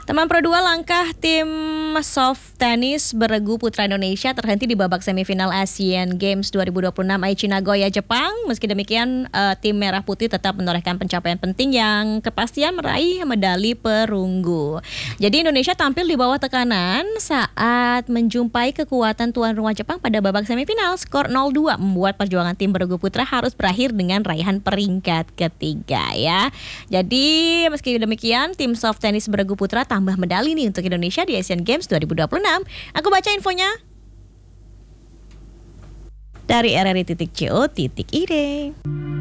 Teman Pro 2, langkah tim soft tennis beregu putra Indonesia terhenti di babak semifinal Asian Games 2026 Aichi Nagoya, Jepang. Meski demikian, tim Merah Putih tetap menorehkan pencapaian penting yang kepastian meraih medali perunggu. Jadi Indonesia tampil di bawah tekanan saat menjumpai kekuatan tuan rumah Jepang pada babak semifinal. Skor 0-2 membuat perjuangan tim beregu putra harus berakhir dengan raihan peringkat ketiga ya. Jadi meski demikian, tim soft tennis beregu putra tambah medali nih untuk Indonesia di Asian Games 2026. Aku baca infonya dari rri.co.id.